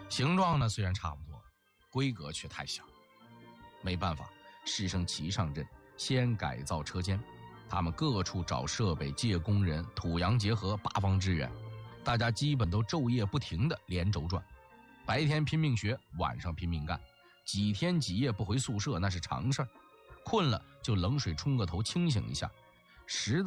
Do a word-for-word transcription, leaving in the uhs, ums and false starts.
形状呢虽然差不多，规格却太小。没办法，师生齐上阵，先改造车间。他们各处找设备，借工人，土洋结合，八方支援。大家基本都昼夜不停的连轴转，白天拼命学，晚上拼命干，几天几夜不回宿舍那是常事儿。困了就冷水冲个头清醒一下，实